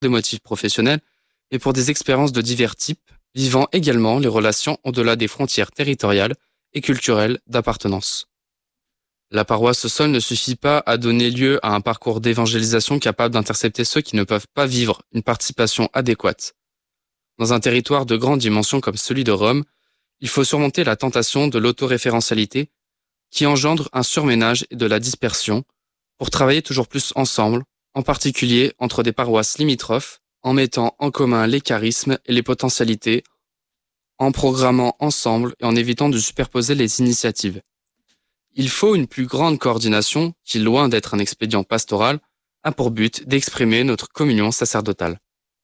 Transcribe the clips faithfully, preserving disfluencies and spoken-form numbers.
des motifs professionnels, mais pour des expériences de divers types, vivant également les relations au-delà des frontières territoriales et culturelles d'appartenance. La paroisse seule ne suffit pas à donner lieu à un parcours d'évangélisation capable d'intercepter ceux qui ne peuvent pas vivre une participation adéquate. Dans un territoire de grande dimension comme celui de Rome, il faut surmonter la tentation de l'autoréférentialité qui engendre un surménage et de la dispersion pour travailler toujours plus ensemble, en particulier entre des paroisses limitrophes, en mettant en commun les charismes et les potentialités, en programmant ensemble et en évitant de superposer les initiatives. Il faut une plus grande coordination qui, loin d'être un expédient pastoral, a pour but d'exprimer notre communion sacerdotale.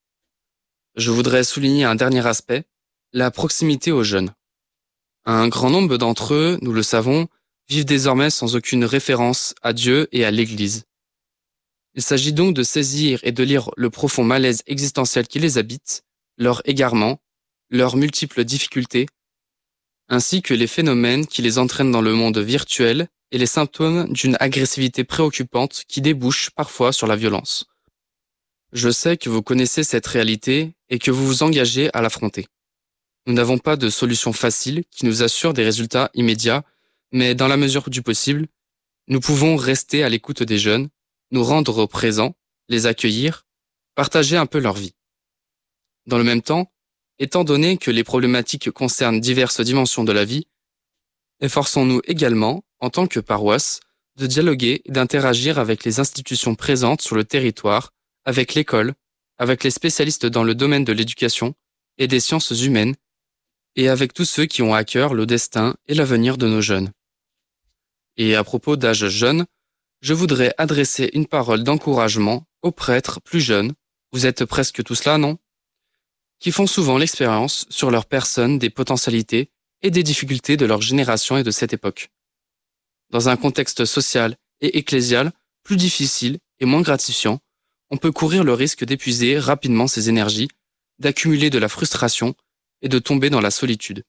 Je voudrais souligner un dernier aspect, la proximité aux jeunes. Un grand nombre d'entre eux, nous le savons, vivent désormais sans aucune référence à Dieu et à l'Église. Il s'agit donc de saisir et de lire le profond malaise existentiel qui les habite, leur égarement, leurs multiples difficultés, ainsi que les phénomènes qui les entraînent dans le monde virtuel et les symptômes d'une agressivité préoccupante qui débouche parfois sur la violence. Je sais que vous connaissez cette réalité et que vous vous engagez à l'affronter. Nous n'avons pas de solution facile qui nous assure des résultats immédiats, mais dans la mesure du possible, nous pouvons rester à l'écoute des jeunes, nous rendre présents, les accueillir, partager un peu leur vie. Dans le même temps, étant donné que les problématiques concernent diverses dimensions de la vie, efforçons-nous également, en tant que paroisse, de dialoguer et d'interagir avec les institutions présentes sur le territoire, avec l'école, avec les spécialistes dans le domaine de l'éducation et des sciences humaines, et avec tous ceux qui ont à cœur le destin et l'avenir de nos jeunes. Et à propos d'âge jeune, je voudrais adresser une parole d'encouragement aux prêtres plus jeunes, vous êtes presque tous là, non ? Qui font souvent l'expérience sur leur personne des potentialités et des difficultés de leur génération et de cette époque. Dans un contexte social et ecclésial plus difficile et moins gratifiant, on peut courir le risque d'épuiser rapidement ses énergies, d'accumuler de la frustration et de tomber dans la solitude.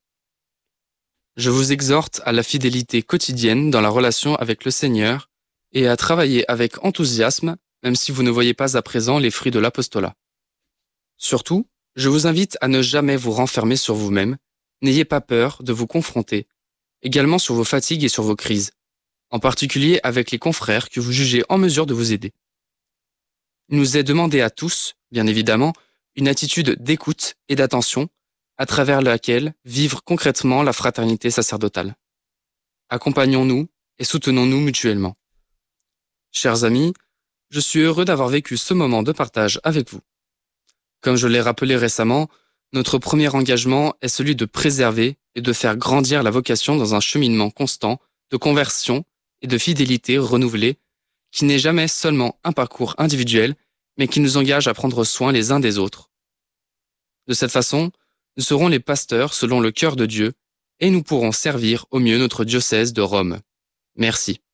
Je vous exhorte à la fidélité quotidienne dans la relation avec le Seigneur et à travailler avec enthousiasme, même si vous ne voyez pas à présent les fruits de l'apostolat. Surtout, je vous invite à ne jamais vous renfermer sur vous-même, n'ayez pas peur de vous confronter, également sur vos fatigues et sur vos crises, en particulier avec les confrères que vous jugez en mesure de vous aider. Il nous est demandé à tous, bien évidemment, une attitude d'écoute et d'attention, à travers laquelle vivre concrètement la fraternité sacerdotale. Accompagnons-nous et soutenons-nous mutuellement. Chers amis, je suis heureux d'avoir vécu ce moment de partage avec vous. Comme je l'ai rappelé récemment, notre premier engagement est celui de préserver et de faire grandir la vocation dans un cheminement constant de conversion et de fidélité renouvelée qui n'est jamais seulement un parcours individuel, mais qui nous engage à prendre soin les uns des autres. De cette façon, nous serons les pasteurs selon le cœur de Dieu et nous pourrons servir au mieux notre diocèse de Rome. Merci.